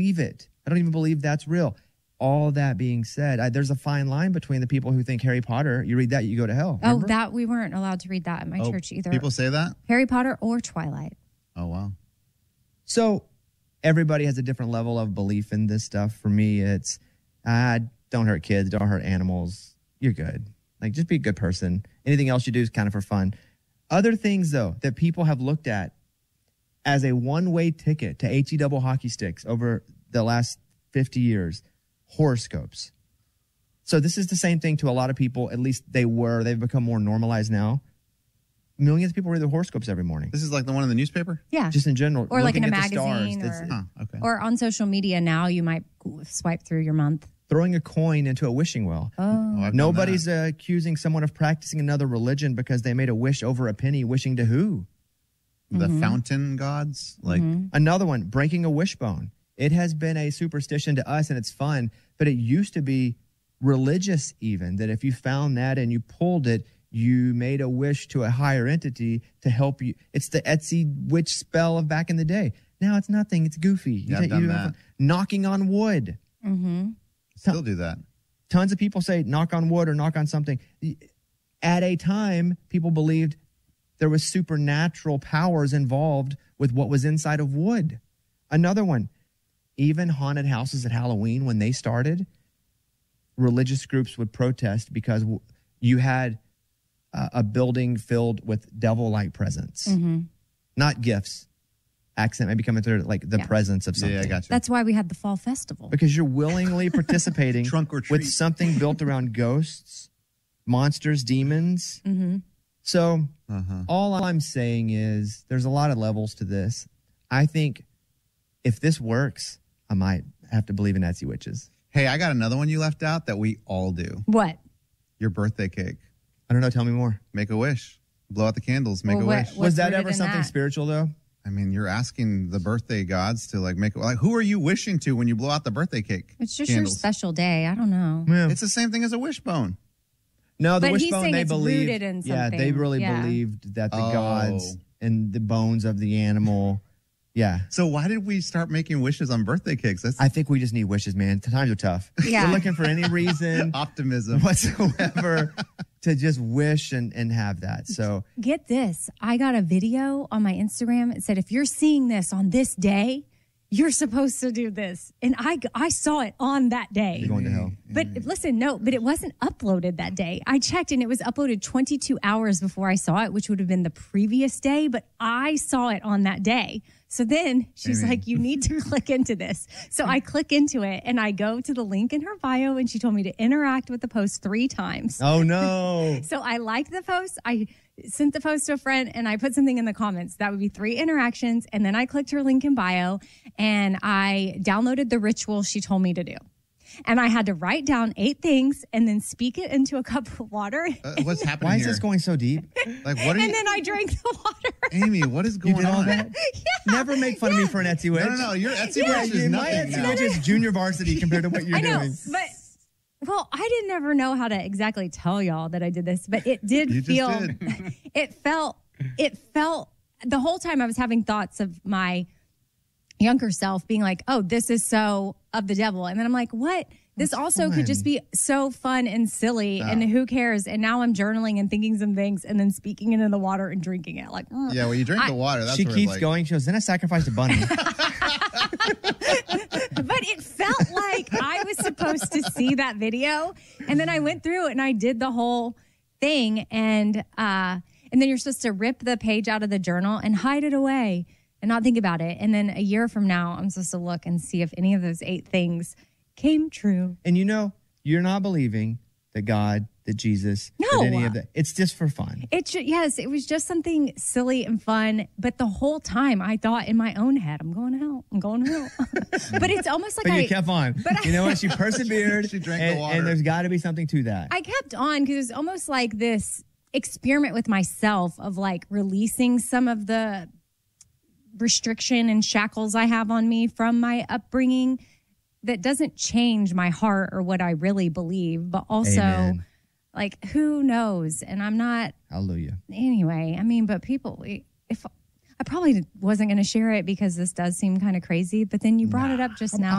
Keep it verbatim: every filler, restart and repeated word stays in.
believe it. I don't even believe that's real. All that being said, I, there's a fine line between the people who think Harry Potter, you read that, you go to hell. Remember? Oh, that we weren't allowed to read that at my oh, church either. People say that? Harry Potter or Twilight. Oh, wow. So everybody has a different level of belief in this stuff. For me, it's uh, don't hurt kids, don't hurt animals. You're good. Like, just be a good person. Anything else you do is kind of for fun. Other things, though, that people have looked at as a one-way ticket to H E double hockey sticks over the last fifty years, horoscopes. So this is the same thing to a lot of people. At least they were. They've become more normalized now. Millions of people read their horoscopes every morning. This is like the one in the newspaper? Yeah. Just in general. Or like in a looking at the magazine. stars. Or, That's- Oh, okay. or on social media now, you might swipe through your month. Throwing a coin into a wishing well. Oh. Oh, I've done Nobody's that. uh, accusing someone of practicing another religion because they made a wish over a penny. Wishing to who? The Mm-hmm. fountain gods? Like, Another one, breaking a wishbone. It has been a superstition to us, and it's fun, but it used to be religious even, that if you found that and you pulled it, you made a wish to a higher entity to help you. It's the Etsy witch spell of back in the day. Now it's nothing. It's goofy. You Yeah, I've take- done you that. Knocking on wood. still do that. Tons of people say knock on wood or knock on something. At a time, people believed there was supernatural powers involved with what was inside of wood. Another one, even haunted houses at Halloween, when they started, religious groups would protest because w- you had uh, a building filled with devil-like presence. Not gifts. Accent may be coming through, like the Yeah. presence of Yeah, something. yeah, I got you. That's why we had the fall festival. Because you're willingly participating Trunk or with treat. something built around ghosts, monsters, demons. Mm-hmm. So Uh-huh. all I'm saying is there's a lot of levels to this. I think if this works, I might have to believe in Etsy witches. Hey, I got another one you left out that we all do. What? Your birthday cake. I don't know. Tell me more. Make a wish. Blow out the candles. Make Well, a what- wish. what- Was What's that rooted ever in something that? spiritual, though? I mean, you're asking the birthday gods to like make like who are you wishing to when you blow out the birthday cake? It's just candles? your special day. I don't know. Yeah. It's the same thing as a wishbone. No, the But he's wishbone, saying they it's believed. rooted in Yeah, they something. really Yeah. believed that the Oh. gods and the bones of the animal. Yeah. So why did we start making wishes on birthday cakes? That's I think we just need wishes, man. Times are tough. Yeah. We're looking for any reason optimism. whatsoever to just wish and, and have that. So Get this. I got a video on my Instagram. It said, if you're seeing this on this day, you're supposed to do this. And I, I saw it on that day. you're going to hell. But listen, no, but it wasn't uploaded that day. I checked and it was uploaded twenty-two hours before I saw it, which would have been the previous day, but I saw it on that day. So then she's Amen. like, you need to click into this. So I click into it and I go to the link in her bio and she told me to interact with the post three times. Oh, no. So I liked the post. I sent the post to a friend and I put something in the comments. That would be three interactions. And then I clicked her link in bio and I downloaded the ritual she told me to do. And I had to write down eight things and then speak it into a cup of water. Uh, what's happening Why is here? this going so deep? Like, what are you, And then I drank the water. Amy? What is You going did all on? that? Never make fun of me for an Etsy witch. No, no, no. Your Etsy Yeah, wish you- is my nothing Etsy now. witch is junior varsity compared to what you're I know, doing. but well, I didn't ever know how to exactly tell y'all that I did this, but it did You just feel, did. it felt, it felt the whole time I was having thoughts of my younger self being like, oh, this is so of the devil. And then I'm like, what? This That's also could just fun. be so fun and silly and who cares? And now I'm journaling and thinking some things and then speaking into the water and drinking it. Like, mm. Yeah, well, you drink I- the water. That's She where, keeps like, going. She goes, then I sacrificed a bunny. But it felt like I was supposed to see that video. And then I went through it and I did the whole thing. And uh, and then you're supposed to rip the page out of the journal and hide it away and not think about it. And then a year from now, I'm supposed to look and see if any of those eight things came true. And you know, you're not believing that God, that Jesus, No. that any of that. It's just for fun. It ju- yes, it was just something silly and fun. But the whole time I thought in my own head, I'm going to hell. I'm going to hell. But it's almost like But I you kept on. but I- you know what? She persevered. She drank the and, water. and there's got to be something to that. I kept on because it was almost like this experiment with myself of like releasing some of the restriction and shackles I have on me from my upbringing that doesn't change my heart or what I really believe, but also Amen. like who knows? And I'm not Hallelujah. anyway. I mean, but people, if I probably wasn't going to share it because this does seem kind of crazy, but then you brought it up just now.